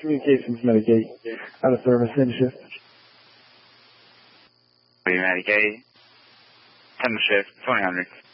Communications Medicaid. Out of service, end shift. Medicaid. 10 shift, 2000.